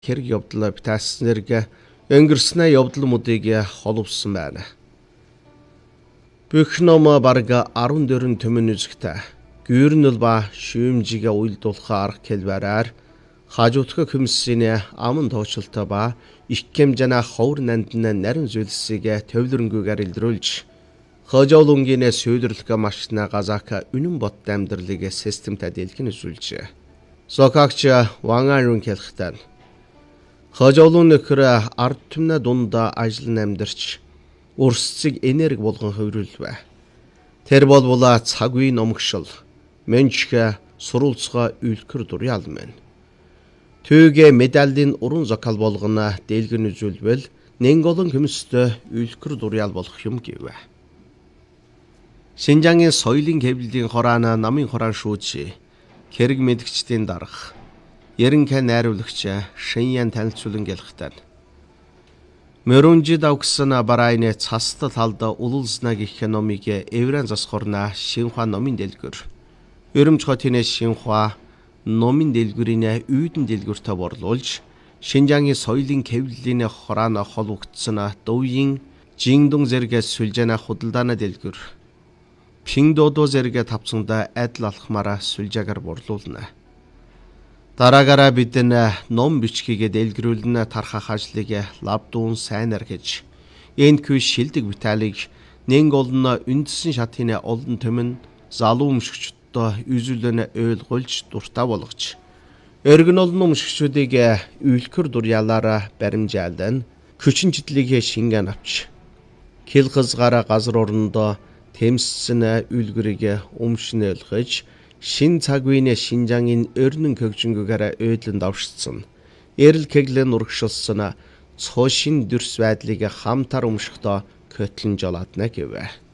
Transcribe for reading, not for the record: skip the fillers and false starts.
Хэрэг явдлаа битааснэрг өнгөрснөө явдал мөдийг холбосон байна. Бүх ном бараг 14 төмөн үзэгтэй. Гүрнэл ба шүүмжигээ уйлдуулах арга хэлбэрээр хажуутга хүмсийн аман тоочлолтой ба их хэмжээний ховор нандин нарийн зүйлсийг төвлөрөнгөөр илрүүлж хожоолонгийн сүйдэрлэх машина газака үнэн бот амьдралыг системтэй дэлгэн үзүүлжээ. Сокагч Вангарун хэлэхдээ хожоолон нөхөр ард түмнэ дундаа ажил амьдарч өрсцөг энерги болгон хөврүүлвэ. Тэр болбола цаг үеийн номгшил менчгэ сурулцгаа үлкэр дуряал мэн. Түйгэ медалийн уран зохиол болгоно дэлгэн үзүүлвэл нэнголон хүмстэй үлкэр дуряал болох юм гэвэ. Шинжангийн соёлын хэвлэлийн хораана намын хорaan шүүжи хэрэг мэдгчдийн дарга Ерөнхий найруулагч Шиньян танилцуулан гэлэхтэн. Мөрөнжи давгсан барайны цастал талда улулснаг их номыг эврэн засхорна Шинхua номын дэлгүр. Ерөмж хотын Шинхua номын дэлгүрийн үйдэн дэлгүртэ борлуулж Шинжангийн соёлын хэвлэлийн хораана холбогдсон Дөвийн Жингдун зэрэг сүлжээнэ худалдааны дэлгүр. Пингдодо зэрэг тавцсанда адил алхмаараа сүлжээгээр борлуулна. Дараагаараа бид ном бичгийг дэлгэрүүлнэ тархах ажлыг лавдуун сайнар гэж энэхүү шилдэг виталийг нэнг олно үндсэн шатын олон төмөн залуу өмшгчдөө үзүүлэн ойлгуулж дуртай болгож өргөн олон өмшгчдийг үлкэр дуряалаараа баримжаалдан хүчин читлийг шингэн авч хил хызгаараа газар орондоо тэмссэн үлгэрийг өмшнөлгөж шин цаг үеийн Шинжангийн өрнөн хөгжингөөр өйдлөн давшдсан. Эрэл кеглэн урагшилсан цоо шин дүрс байдлыг хамтар өмшөхдөө көтлөн жолоодна гэвэ.